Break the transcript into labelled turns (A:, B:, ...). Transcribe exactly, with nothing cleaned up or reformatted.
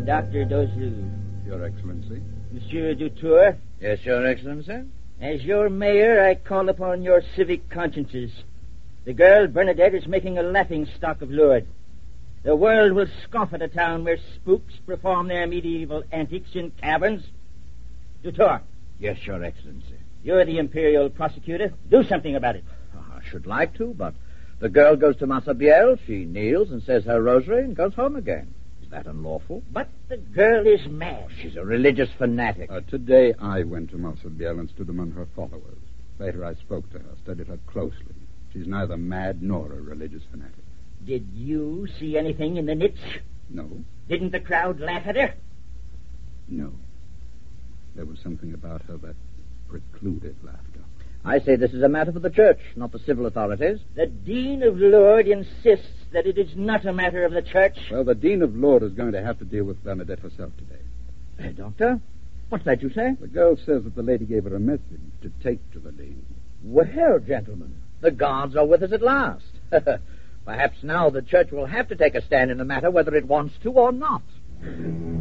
A: Doctor Dozou.
B: Your Excellency.
A: Monsieur Dutour.
C: Yes, Your Excellency.
A: As your mayor, I call upon your civic consciences. The girl Bernadette is making a laughing stock of Lourdes. The world will scoff at a town where spooks perform their medieval antics in caverns. Dutour.
C: Yes, Your Excellency.
A: You're the imperial prosecutor. Do something about it.
C: Oh, I should like to, but the girl goes to Massabielle, she kneels and says her rosary and goes home again. Is that unlawful?
A: But the girl is mad.
C: She's a religious fanatic.
B: Uh, today I went to Massabielle and stood among her followers. Later I spoke to her, studied her closely. She's neither mad nor a religious fanatic.
A: Did you see anything in the niche?
B: No.
A: Didn't the crowd laugh at her?
B: No. There was something about her that precluded laughter.
C: I say this is a matter for the church, not the civil authorities.
A: The Dean of Lourdes insists that it is not a matter of the church.
B: Well, the Dean of Lourdes is going to have to deal with Bernadette herself today.
C: Hey, Doctor, what's that you say?
B: The girl says that the lady gave her a message to take to the Dean.
C: Well, gentlemen, the gods are with us at last. Perhaps now the church will have to take a stand in the matter whether it wants to or not.